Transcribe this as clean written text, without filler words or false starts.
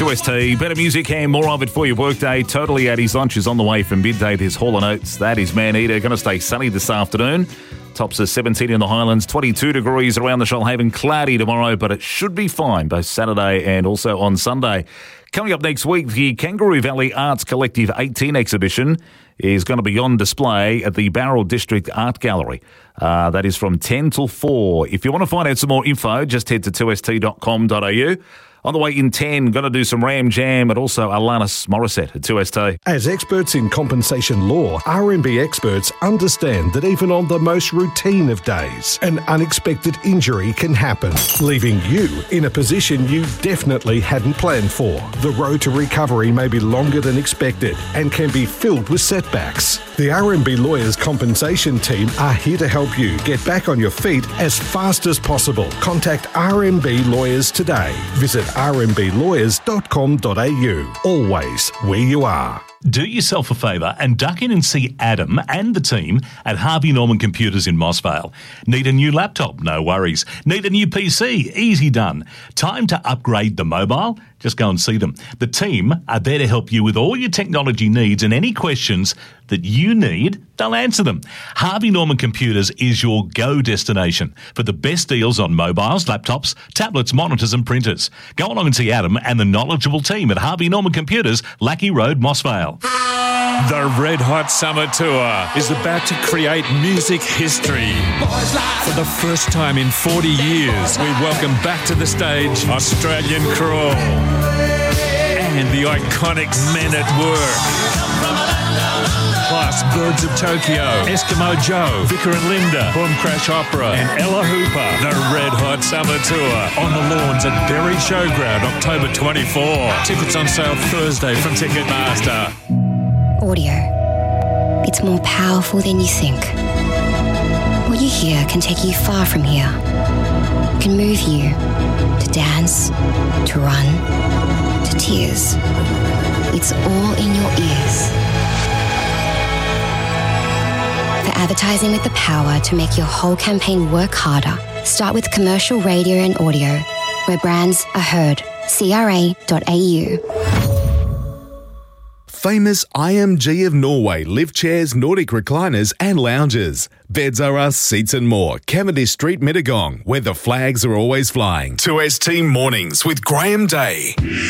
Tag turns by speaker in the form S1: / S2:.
S1: 2ST, better music and more of it for your workday. Totally at his lunch is on the way from midday. There's Hall & Oates. That is Maneater. Going to stay sunny this afternoon. Tops are 17 in the Highlands, 22 degrees around the Shoalhaven. Cloudy tomorrow, but it should be fine both Saturday and also on Sunday. Coming up next week, the Kangaroo Valley Arts Collective 18 exhibition is going to be on display at the Bowral District Art Gallery. That is from 10 till 4. If you want to find out some more info, just head to 2st.com.au. On the way in 10, going to do some Ram Jam and also Alanis Morissette at 2ST.
S2: As experts in compensation law, RMB experts understand that even on the most routine of days, an unexpected injury can happen, leaving you in a position you definitely hadn't planned for. The road to recovery may be longer than expected and can be filled with setbacks. The RMB Lawyers Compensation Team are here to help you get back on your feet as fast as possible. Contact RMB Lawyers today. Visit rmblawyers.com.au. Always where you are.
S3: Do yourself a favour and duck in and see Adam and the team at Harvey Norman Computers in Mossvale. Need a new laptop? No worries. Need a new PC? Easy done. Time to upgrade the mobile? Just go and see them. The team are there to help you with all your technology needs, and any questions that you need, they'll answer them. Harvey Norman Computers is your go destination for the best deals on mobiles, laptops, tablets, monitors and printers. Go along and see Adam and the knowledgeable team at Harvey Norman Computers, Lackey Road, Mossvale.
S4: The Red Hot Summer Tour is about to create music history. For the first time in 40 years, we welcome back to the stage Australian Crawl and the iconic Men at Work. Plus Birds of Tokyo, Eskimo Joe, Vicar and Linda, Boom Crash Opera and Ella Hooper. The Red Hot Summer Tour on the lawns at Berry Showground, October 24. Tickets on sale Thursday from Ticketmaster.
S5: Audio. It's more powerful than you think. What you hear can take you far from here. It can move you to dance, to run, to tears. It's all in your ears. For advertising with the power to make your whole campaign work harder, start with commercial radio and audio, where brands are heard. CRA.au.
S6: Famous IMG of Norway lift chairs, Nordic recliners and lounges. Beds are us, seats and more. Cavendish Street, Mittagong, where the flags are always flying. 2ST Mornings with Graham Day.